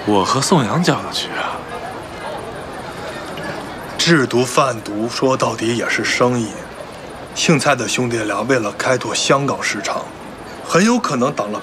我和宋阳交的局啊。 制毒贩毒说到底也是生意。姓蔡的兄弟俩为了开拓香港市场，很有可能挡了